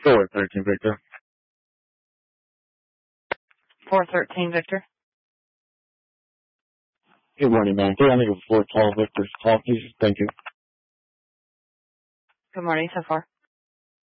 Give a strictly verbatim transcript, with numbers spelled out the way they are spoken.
four thirteen, Victor. four thirteen, Victor. Good morning, man. I'm looking for four twelve, Victor's call, please. Thank you. Good morning so far.